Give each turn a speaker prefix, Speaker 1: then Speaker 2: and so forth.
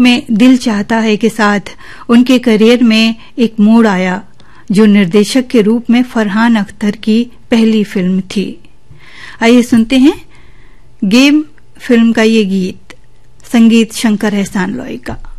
Speaker 1: में दिल चाहता है के साथ उनके करियर में एक मोड़ आया जो निर्देशक के रूप में फरहान अख्तर की पहली फिल्म थी। आइए सुनते हैं गेम फिल्म का ये गीत, संगीत शंकर एहसान लॉय का।